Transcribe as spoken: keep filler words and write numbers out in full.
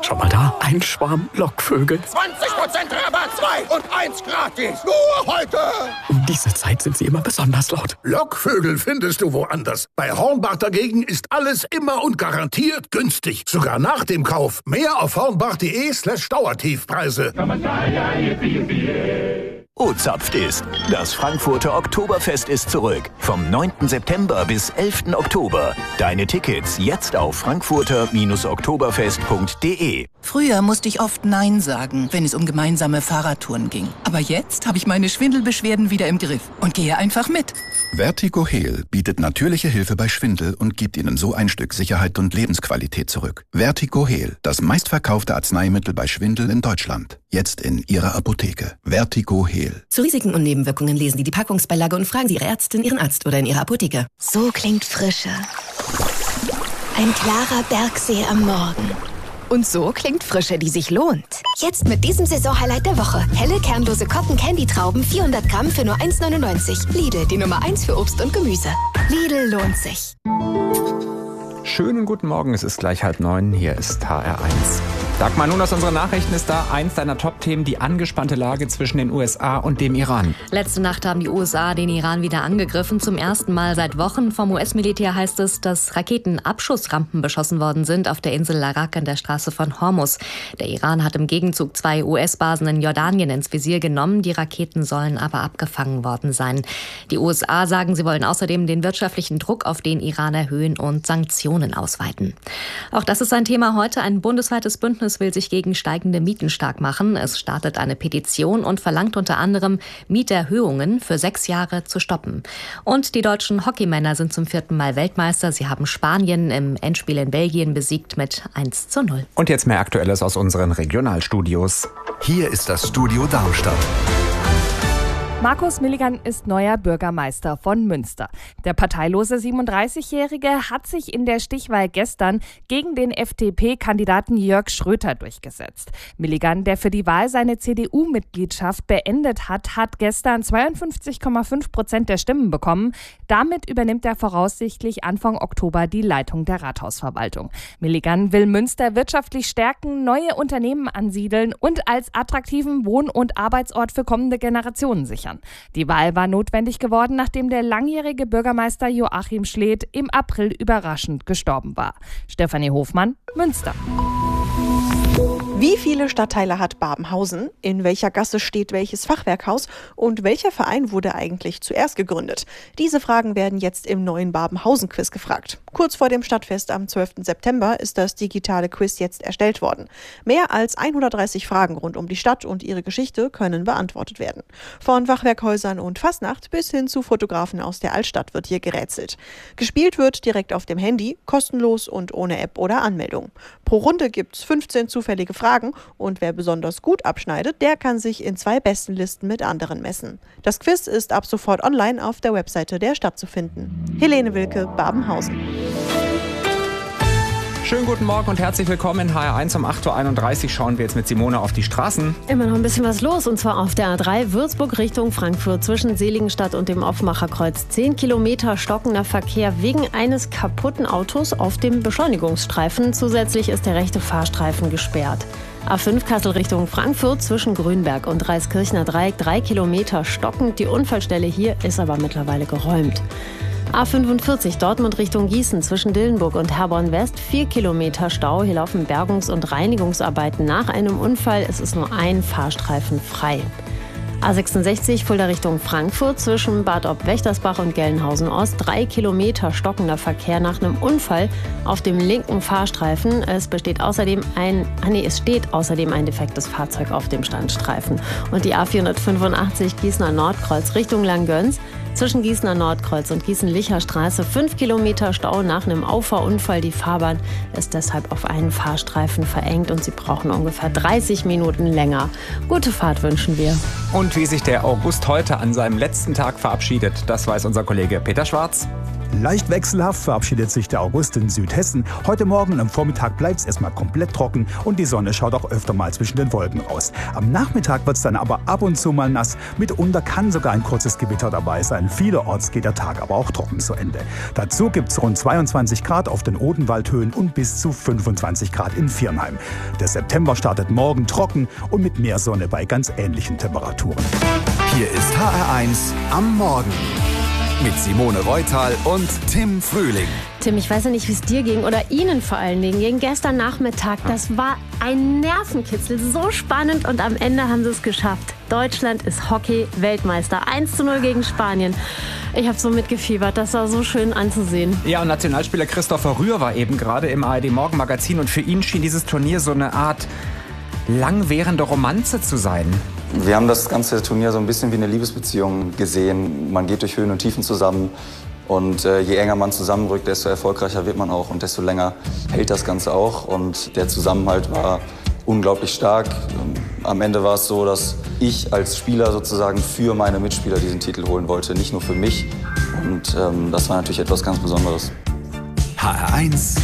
Schau mal da, ein Schwarm Lockvögel. zwanzig Prozent Rabatt, zwei und eins gratis. Nur heute. Um diese Zeit sind sie immer besonders laut. Lockvögel findest du woanders. Bei Hornbach dagegen ist alles immer und garantiert günstig. Sogar nach dem Kauf. Mehr auf hornbach.de slash Dauertiefpreise. O-Zapft ist. Das Frankfurter Oktoberfest ist zurück. Vom neunten September bis elften Oktober. Deine Tickets jetzt auf frankfurter oktoberfest punkt de. Früher musste ich oft Nein sagen, wenn es um gemeinsame Fahrradtouren ging. Aber jetzt habe ich meine Schwindelbeschwerden wieder im Griff und gehe einfach mit. Vertigo Heal bietet natürliche Hilfe bei Schwindel und gibt Ihnen so ein Stück Sicherheit und Lebensqualität zurück. Vertigo Heal, das meistverkaufte Arzneimittel bei Schwindel in Deutschland. Jetzt in Ihrer Apotheke. Vertigo Heal. Zu Risiken und Nebenwirkungen lesen Sie die Packungsbeilage und fragen Sie Ihre Ärztin, Ihren Arzt oder in Ihrer Apotheke. So klingt Frische. Ein klarer Bergsee am Morgen. Und so klingt Frische, die sich lohnt. Jetzt mit diesem Saisonhighlight der Woche. Helle, kernlose Cotton-Candy-Trauben, vierhundert Gramm für nur eins neunundneunzig. Lidl, die Nummer eins für Obst und Gemüse. Lidl lohnt sich. Schönen guten Morgen, es ist gleich halb neun, hier ist H R eins. Dagmar, nun aus unseren Nachrichten ist da eins deiner Top-Themen, die angespannte Lage zwischen den U S A und dem Iran. Letzte Nacht haben die U S A den Iran wieder angegriffen, zum ersten Mal seit Wochen. Vom U S-Militär heißt es, dass Raketenabschussrampen beschossen worden sind auf der Insel Larak an der Straße von Hormuz. Der Iran hat im Gegenzug zwei U S-Basen in Jordanien ins Visier genommen. Die Raketen sollen aber abgefangen worden sein. Die U S A sagen, sie wollen außerdem den wirtschaftlichen Druck auf den Iran erhöhen und Sanktionen ausweiten. Auch das ist ein Thema heute. Ein bundesweites Bündnis will sich gegen steigende Mieten stark machen. Es startet eine Petition und verlangt unter anderem, Mieterhöhungen für sechs Jahre zu stoppen. Und die deutschen Hockeymänner sind zum vierten Mal Weltmeister. Sie haben Spanien im Endspiel in Belgien besiegt mit eins zu null. Und jetzt mehr Aktuelles aus unseren Regionalstudios. Hier ist das Studio Darmstadt. Markus Milligan ist neuer Bürgermeister von Münster. Der parteilose siebenunddreißigjährige hat sich in der Stichwahl gestern gegen den F D P-Kandidaten Jörg Schröter durchgesetzt. Milligan, der für die Wahl seine C D U-Mitgliedschaft beendet hat, hat gestern zweiundfünfzig Komma fünf Prozent der Stimmen bekommen. Damit übernimmt er voraussichtlich Anfang Oktober die Leitung der Rathausverwaltung. Milligan will Münster wirtschaftlich stärken, neue Unternehmen ansiedeln und als attraktiven Wohn- und Arbeitsort für kommende Generationen sichern. Die Wahl war notwendig geworden, nachdem der langjährige Bürgermeister Joachim Schleth im April überraschend gestorben war. Stefanie Hofmann, Münster. Wie viele Stadtteile hat Babenhausen? In welcher Gasse steht welches Fachwerkhaus? Und welcher Verein wurde eigentlich zuerst gegründet? Diese Fragen werden jetzt im neuen Babenhausen-Quiz gefragt. Kurz vor dem Stadtfest am zwölften September ist das digitale Quiz jetzt erstellt worden. Mehr als hundertdreißig Fragen rund um die Stadt und ihre Geschichte können beantwortet werden. Von Fachwerkhäusern und Fastnacht bis hin zu Fotografen aus der Altstadt wird hier gerätselt. Gespielt wird direkt auf dem Handy, kostenlos und ohne App oder Anmeldung. Pro Runde gibt's fünfzehn zufällige Fragen und wer besonders gut abschneidet, der kann sich in zwei Bestenlisten mit anderen messen. Das Quiz ist ab sofort online auf der Webseite der Stadt zu finden. Helene Wilke, Babenhausen. Schönen guten Morgen und herzlich willkommen in H R eins. Um acht Uhr einunddreißig schauen wir jetzt mit Simone auf die Straßen. Immer noch ein bisschen was los, und zwar auf der A drei Würzburg Richtung Frankfurt zwischen Seligenstadt und dem Offenbacher-Kreuz. Zehn Kilometer stockender Verkehr wegen eines kaputten Autos auf dem Beschleunigungsstreifen. Zusätzlich ist der rechte Fahrstreifen gesperrt. A fünf Kassel Richtung Frankfurt zwischen Grünberg und Reiskirchner Dreieck. Drei Kilometer stockend. Die Unfallstelle hier ist aber mittlerweile geräumt. A fünfundvierzig Dortmund Richtung Gießen zwischen Dillenburg und Herborn West. Vier Kilometer Stau. Hier laufen Bergungs- und Reinigungsarbeiten nach einem Unfall. Es ist nur ein Fahrstreifen frei. A sechsundsechzig Fulda Richtung Frankfurt zwischen Bad Ob-Wächtersbach und Gelnhausen Ost. Drei Kilometer stockender Verkehr nach einem Unfall auf dem linken Fahrstreifen. Es besteht außerdem ein, ah nee, es steht außerdem ein defektes Fahrzeug auf dem Standstreifen. Und die A vierhundertfünfundachtzig Gießener Nordkreuz Richtung Langgöns. Zwischen Gießener Nordkreuz und Gießen-Licher Straße fünf Kilometer Stau nach einem Auffahrunfall. Die Fahrbahn ist deshalb auf einen Fahrstreifen verengt und Sie brauchen ungefähr dreißig Minuten länger. Gute Fahrt wünschen wir. Und wie sich der August heute an seinem letzten Tag verabschiedet, das weiß unser Kollege Peter Schwarz. Leicht wechselhaft verabschiedet sich der August in Südhessen. Heute Morgen und am Vormittag bleibt es erstmal komplett trocken und die Sonne schaut auch öfter mal zwischen den Wolken raus. Am Nachmittag wird es dann aber ab und zu mal nass. Mitunter kann sogar ein kurzes Gewitter dabei sein. Vielerorts geht der Tag aber auch trocken zu Ende. Dazu gibt es rund zweiundzwanzig Grad auf den Odenwaldhöhen und bis zu fünfundzwanzig Grad in Viernheim. Der September startet morgen trocken und mit mehr Sonne bei ganz ähnlichen Temperaturen. Hier ist H R eins am Morgen mit Simone Reutal und Tim Frühling. Tim, ich weiß ja nicht, wie es dir ging oder Ihnen vor allen Dingen ging. Gestern Nachmittag, das war ein Nervenkitzel, so spannend und am Ende haben sie es geschafft. Deutschland ist Hockey-Weltmeister. eins zu null gegen Spanien. Ich habe so mitgefiebert, das war so schön anzusehen. Ja, und Nationalspieler Christopher Rühr war eben gerade im A R D-Morgenmagazin und für ihn schien dieses Turnier so eine Art langwährende Romanze zu sein. Wir haben das ganze Turnier so ein bisschen wie eine Liebesbeziehung gesehen. Man geht durch Höhen und Tiefen zusammen und äh, je enger man zusammenrückt, desto erfolgreicher wird man auch und desto länger hält das Ganze auch. Und der Zusammenhalt war unglaublich stark. Am Ende war es so, dass ich als Spieler sozusagen für meine Mitspieler diesen Titel holen wollte, nicht nur für mich. Und ähm, das war natürlich etwas ganz Besonderes. H R eins